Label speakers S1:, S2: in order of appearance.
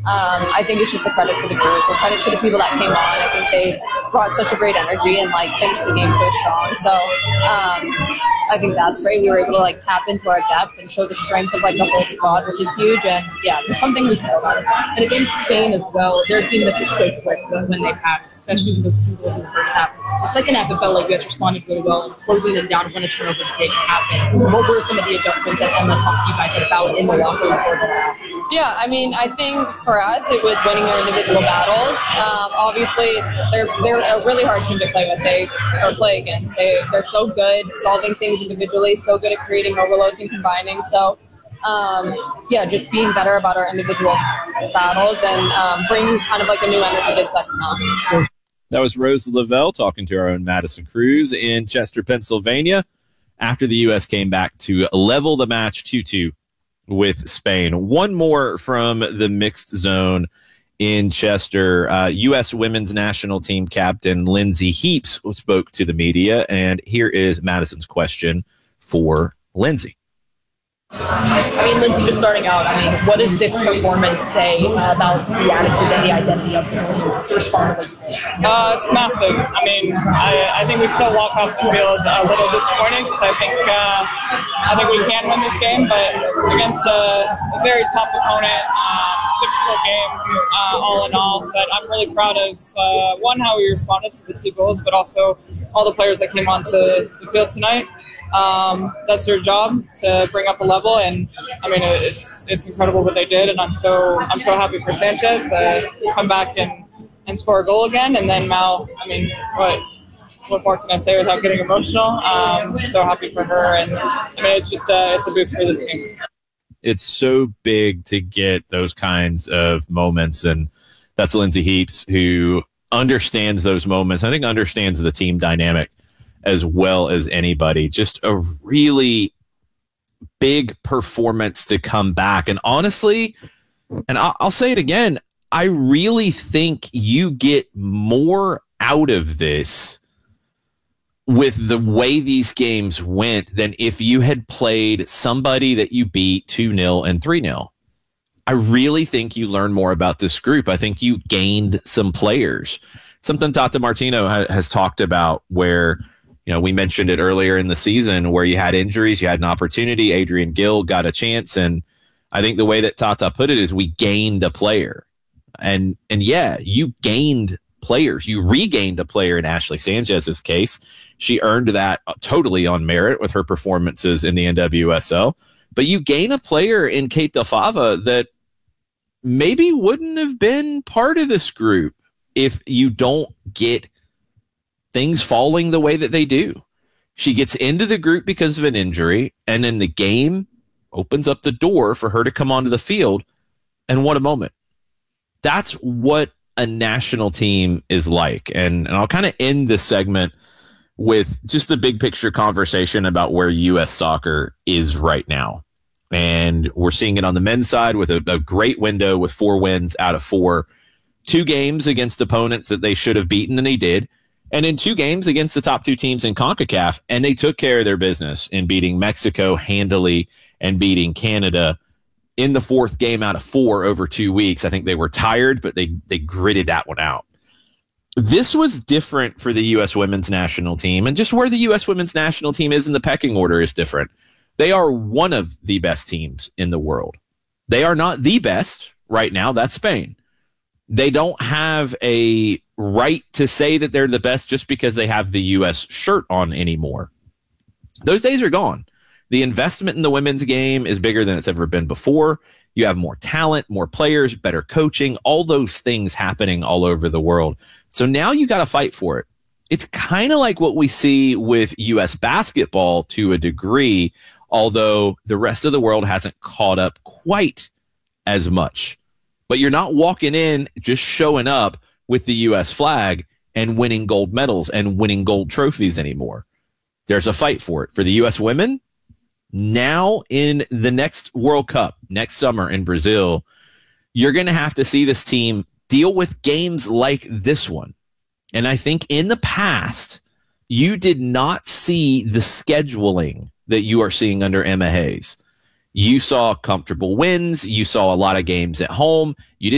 S1: I think it's just a credit to the group, a credit to the people that came on. I think they brought such a great energy and finished the game so strong. So I think that's great. We were able to tap into our depth and show the strength of the whole squad, which is huge. And yeah, it's something we care about.
S2: And against Spain as well, they're a team that's just so quick when they pass, especially with those 2 goals in the first half. The second half, it felt like you guys responded really well and closing them down when a turnover did happen. What were some of the adjustments that Emma talked to you guys about in the locker room before that?
S1: Yeah, I mean, I think for us it was winning our individual battles. Obviously, they're a really hard team to play with. Play against. They're so good solving things individually, so good at creating overloads and combining. So, just being better about our individual battles and bring kind of a new energy to the second half.
S3: That was Rose Lavelle talking to our own Madison Cruz in Chester, Pennsylvania, after the U.S. came back to level the match 2-2 with Spain. One more from the mixed zone in Chester. U.S. women's national team captain Lindsay Heaps spoke to the media, and here is Madison's question for Lindsay.
S2: Lindsay, just starting out, what does this performance say about the attitude and the identity of this team to respond to what you did?
S4: It's massive. I think we still walk off the field a little disappointed because I think we can win this game, but against a very tough opponent, difficult game all in all. But I'm really proud of, one, how we responded to the 2 goals, but also all the players that came onto the field tonight. That's their job to bring up a level, and it's incredible what they did, and I'm so happy for Sanchez to come back and score a goal again, and then Mal. What more can I say without getting emotional? I'm so happy for her, and it's just it's a boost for this team.
S3: It's so big to get those kinds of moments, and that's Lindsay Heaps, who understands those moments. I think understands the team dynamic as well as anybody. Just a really big performance to come back. And honestly, and I'll say it again, I really think you get more out of this with the way these games went than if you had played somebody that you beat 2-0 and 3-0. I really think you learn more about this group. I think you gained some players. Something Tata Martino has talked about where, we mentioned it earlier in the season where you had injuries, you had an opportunity. Adrian Gill got a chance. And I think the way that Tata put it is we gained a player. And yeah, you gained players. You regained a player in Ashley Sanchez's case. She earned that totally on merit with her performances in the NWSL. But you gain a player in Kate Delfava that maybe wouldn't have been part of this group if you don't get things falling the way that they do. She gets into the group because of an injury, and then the game opens up the door for her to come onto the field. And what a moment. That's what a national team is like. And I'll kind of end this segment with just the big picture conversation about where U.S. soccer is right now. And we're seeing it on the men's side with a great window with 4 wins out of 4. 2 games against opponents that they should have beaten, and they did. And in 2 games against the top 2 teams in CONCACAF, and they took care of their business in beating Mexico handily and beating Canada in the 4th game out of 4 over 2 weeks. I think they were tired, but they gritted that one out. This was different for the U.S. women's national team, and just where the U.S. women's national team is in the pecking order is different. They are one of the best teams in the world. They are not the best right now. That's Spain. They don't have a right to say that they're the best just because they have the U.S. shirt on anymore. Those days are gone. The investment in the women's game is bigger than it's ever been before. You have more talent, more players, better coaching, all those things happening all over the world. So now you got to fight for it. It's kind of like what we see with U.S. basketball to a degree, although the rest of the world hasn't caught up quite as much. But you're not walking in just showing up with the U.S. flag and winning gold medals and winning gold trophies anymore. There's a fight for it. For the U.S. women, now in the next World Cup, next summer in Brazil, you're going to have to see this team deal with games like this one. And I think in the past, you did not see the scheduling that you are seeing under Emma Hayes. You saw comfortable wins. You saw a lot of games at home. You didn't